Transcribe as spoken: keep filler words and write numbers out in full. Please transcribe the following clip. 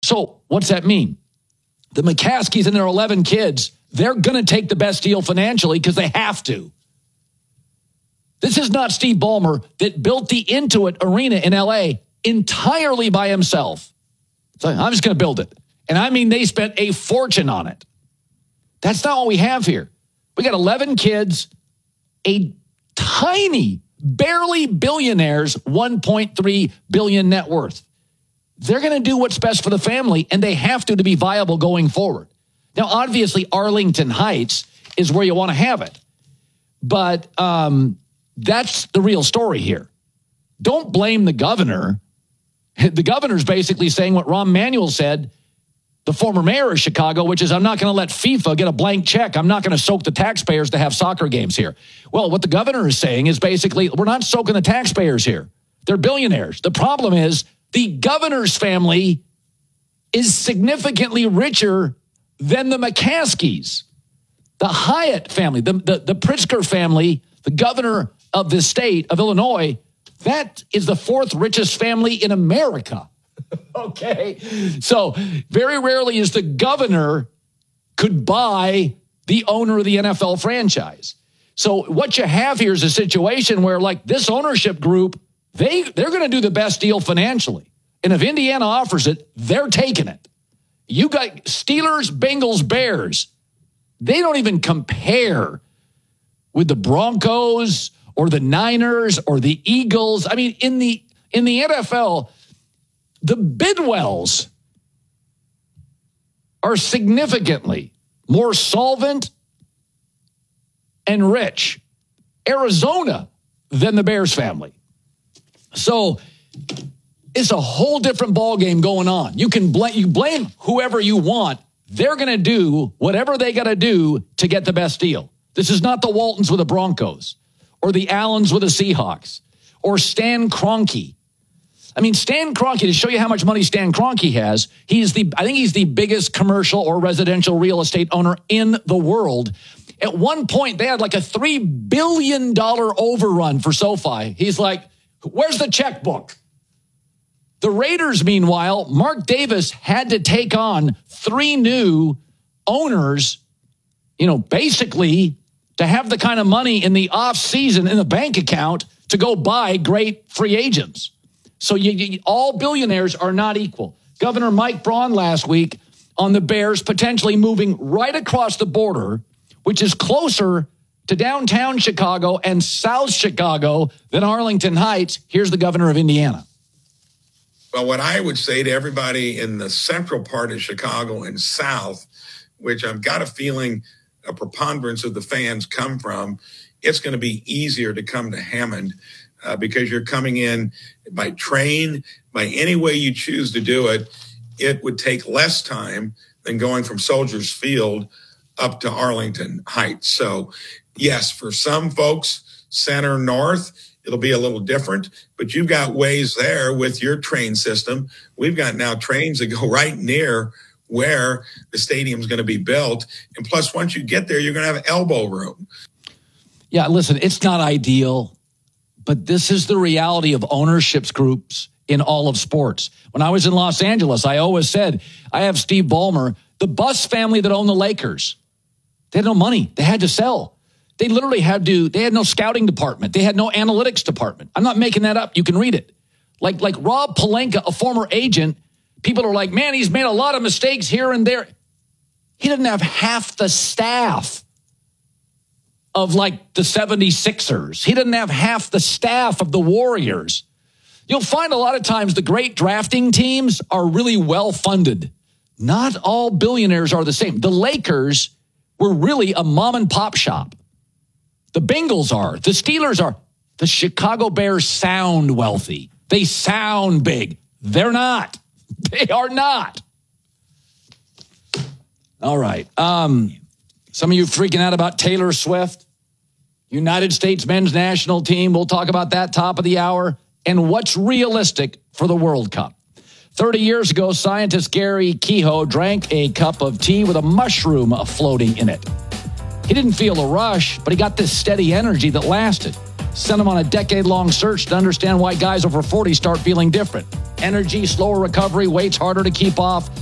So what's that mean? The McCaskies and their eleven kids, they're going to take the best deal financially because they have to. This is not Steve Ballmer that built the Intuit Arena in L A entirely by himself. So I'm just going to build it. And I mean, they spent a fortune on it. That's not what we have here. We got eleven kids, a tiny, barely billionaires, one point three billion net worth. They're going to do what's best for the family, and they have to to be viable going forward. Now, obviously, Arlington Heights is where you want to have it. But um, that's the real story here. Don't blame the governor. The governor's basically saying what Rahm Emanuel said, the former mayor of Chicago, which is, I'm not going to let FIFA get a blank check. I'm not going to soak the taxpayers to have soccer games here. Well, what the governor is saying is basically, we're not soaking the taxpayers here. They're billionaires. The problem is the governor's family is significantly richer than the McCaskies. The Hyatt family, the, the, the Pritzker family, the governor of the state of Illinois, that is the fourth richest family in America. Okay. So very rarely is the governor could buy the owner of the N F L franchise. So what you have here is a situation where, like, this ownership group, they, they're going to do the best deal financially. And if Indiana offers it, they're taking it. You got Steelers, Bengals, Bears. They don't even compare with the Broncos or the Niners or the Eagles. I mean, in the in the N F L, the Bidwells are significantly more solvent and rich, Arizona, than the Bears family. So it's a whole different ballgame going on. You can blame, you blame whoever you want. They're going to do whatever they got to do to get the best deal. This is not the Waltons with the Broncos or the Allens with the Seahawks or Stan Kroenke. I mean, Stan Kroenke, to show you how much money Stan Kroenke has, he's the, I think he's the biggest commercial or residential real estate owner in the world. At one point, they had like a three billion dollars overrun for SoFi. He's like, where's the checkbook? The Raiders, meanwhile, Mark Davis had to take on three new owners, you know, basically to have the kind of money in the offseason in the bank account to go buy great free agents. So you, you, all billionaires are not equal. Governor Mike Braun last week on the Bears potentially moving right across the border, which is closer to downtown Chicago and South Chicago than Arlington Heights. Here's the governor of Indiana. Well, what I would say to everybody in the central part of Chicago and South, which I've got a feeling a preponderance of the fans come from, it's going to be easier to come to Hammond uh, because you're coming in by train, by any way you choose to do it. It would take less time than going from Soldiers Field up to Arlington Heights. So, yes, for some folks, center north, it'll be a little different, but you've got ways there with your train system. We've got now trains that go right near where the stadium's going to be built. And plus, once you get there, you're going to have elbow room. Yeah, listen, it's not ideal, but this is the reality of ownerships groups in all of sports. When I was in Los Angeles, I always said, I have Steve Ballmer, the Buss family that owned the Lakers. They had no money. They had to sell. They literally had to, they had no scouting department. They had no analytics department. I'm not making that up. You can read it. Like, like Rob Pelinka, a former agent, people are like, man, he's made a lot of mistakes here and there. He didn't have half the staff of like the seventy-sixers. He didn't have half the staff of the Warriors. You'll find a lot of times the great drafting teams are really well funded. Not all billionaires are the same. The Lakers were really a mom and pop shop. The Bengals are. The Steelers are. The Chicago Bears sound wealthy. They sound big. They're not. They are not. All right. Um, some of you freaking out about Taylor Swift. United States men's national team. We'll talk about that top of the hour. And what's realistic for the World Cup. thirty years ago, scientist Gary Kehoe drank a cup of tea with a mushroom floating in it. He didn't feel a rush, but he got this steady energy that lasted. Sent him on a decade-long search to understand why guys over forty start feeling different. Energy, slower recovery, weights harder to keep off.